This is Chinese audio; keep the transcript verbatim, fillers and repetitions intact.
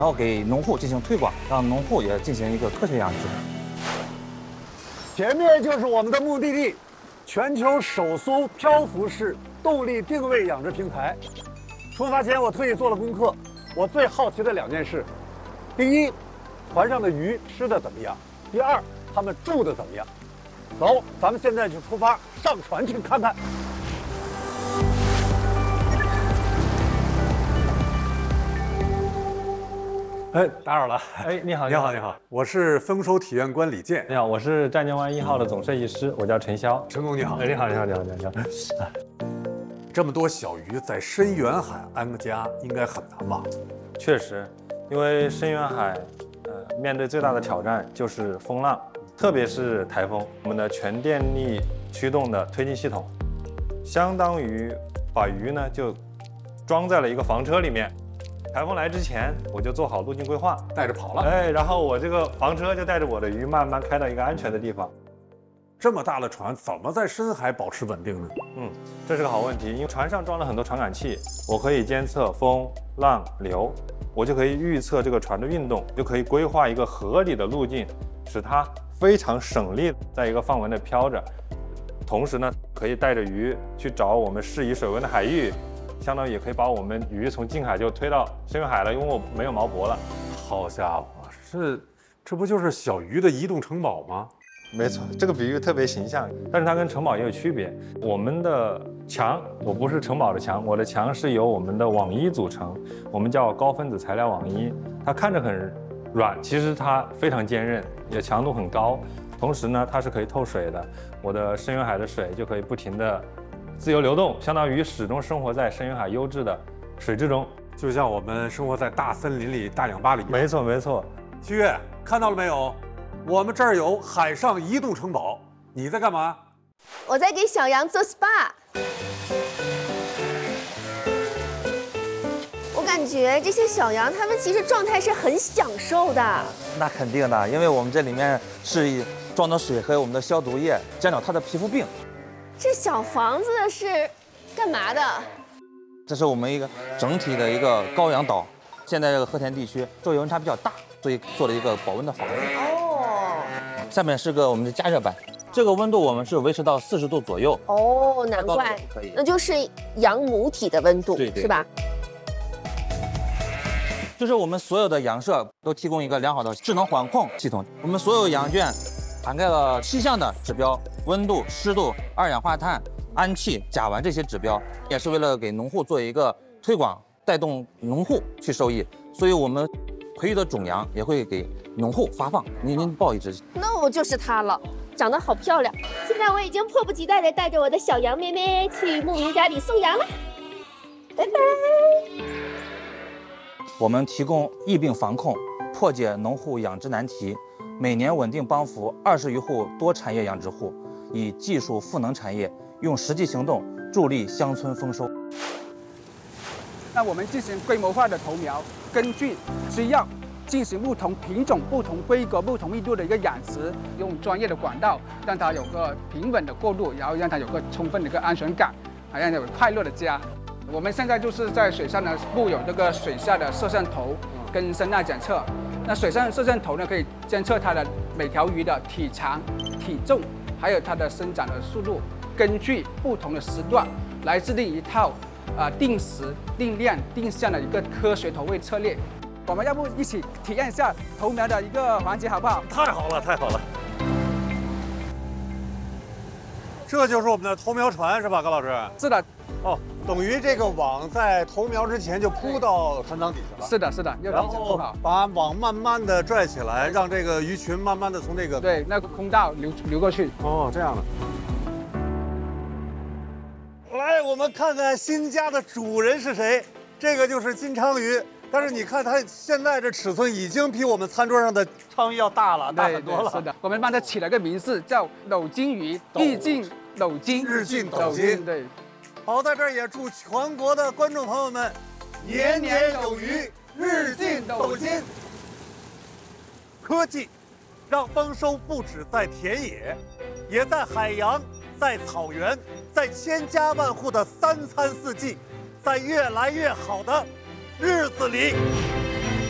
然后给农户进行推广，让农户也进行一个科学养殖。 前面就是我们的目的地，全球首艘漂浮式动力定位养殖平台。出发前我特意做了功课，我最好奇的两件事：第一，船上的鱼吃的怎么样；第二，他们住的怎么样。走，咱们现在就出发，上船去看看。哎，打扰了。 哎，你好， 你好，你好，我是丰收体验官李健。 你好，我是湛江湾一号的总设计师，我叫陈潇。 陈工你好。 哎，你好，你好，你好，你好。 这么多小鱼在深远海安个家，应该很难吧？ 确实，因为深远海，呃，面对最大的挑战就是风浪，特别是台风。我们的全电力驱动的推进系统，相当于把鱼呢就装在了一个房车里面。台风来之前，我就做好路径规划， 带着跑了。 哎，然后我这个房车就带着我的鱼慢慢开到一个安全的地方。 这么大的船怎么在深海保持稳定呢？ 嗯，这是个好问题，因为船上装了很多传感器，我可以监测风、浪、流，我就可以预测这个船的运动，就可以规划一个合理的路径，使它非常省力，在一个范围内飘着。同时呢，可以带着鱼去找我们适宜水温的海域。相当于也可以把我们鱼从近海就推到深远海了，因为我没有锚泊了。 好家伙，这这不就是小鱼的移动城堡吗？ 没错，这个比喻特别形象，但是它跟城堡也有区别。我们的墙，我不是城堡的墙，我的墙是由我们的网衣组成，我们叫高分子材料网衣。它看着很软，其实它非常坚韧，也强度很高。同时呢，它是可以透水的，我的深远海的水就可以不停的自由流动，相当于始终生活在深远海优质的水质中， 就像我们生活在大森林里、大氧吧里。 没错，没错。 七月，看到了没有？我们这儿有海上移动城堡。你在干嘛？ 我在给小羊做 S P A。我感觉这些小羊，它们其实状态是很享受的。 那肯定的，因为我们这里面是装的水和我们的消毒液，降掉它的皮肤病。 这小房子是干嘛的？ 这是我们一个整体的一个高氧岛。现在这个和田地区昼夜温差比较大，所以做了一个保温的房子。 哦。 下面是个我们的加热板，这个温度我们是维持到四十度左右。 哦，难怪， 可以， 那就是羊母体的温度， 对对， 是吧？ 就是我们所有的羊舍都提供一个良好的智能管控系统，我们所有羊圈涵盖了七项的指标。温度、湿度、二氧化碳、氨气、甲烷这些指标，也是为了给农户做一个推广，带动农户去受益。所以我们培育的种羊也会给农户发放。您您报一只。 那我就是它了，长得好漂亮。现在我已经迫不及待地带着我的小羊妹妹去牧民家里送羊了。拜拜。 我们提供疫病防控，破解农户养殖难题，每年稳定帮扶二十余户多产业养殖户。以技术赋能产业，用实际行动助力乡村丰收。 那我们进行规模化的投苗，根据需要进行不同品种、不同规格、不同密度的一个养殖，用专业的管道让它有个平稳的过渡，然后让它有个充分的一个安全感，还让它有快乐的家。我们现在就是在水上呢布有这个水下的摄像头跟声呐检测。那水上摄像头呢可以监测它的每条鱼的体长、体重。还有它的生长的速度，根据不同的时段来制定一套啊、呃、定时、定量、定向的一个科学投喂策略。我们要不一起体验一下投苗的一个环节，好不好？ 太好了，太好了！这就是我们的投苗船是吧，高老师？ 是的。 哦，等于这个网在投苗之前就铺到船舱底下了。 是的，是的，要然后把网慢慢的拽起来，让这个鱼群慢慢的从这个对那个空道流流过去。 哦，这样的。来，我们看看新家的主人是谁。这个就是金鲳鱼，但是你看它现在这尺寸已经比我们餐桌上的鲳鱼要大了，大很多了。 是的，我们帮它起了个名字叫斗金鱼，日进斗金， 日进斗金。 对。 好，在这儿也祝全国的观众朋友们年年有余，日进斗金。科技让丰收不止在田野，也在海洋，在草原，在千家万户的三餐四季，在越来越好的日子里。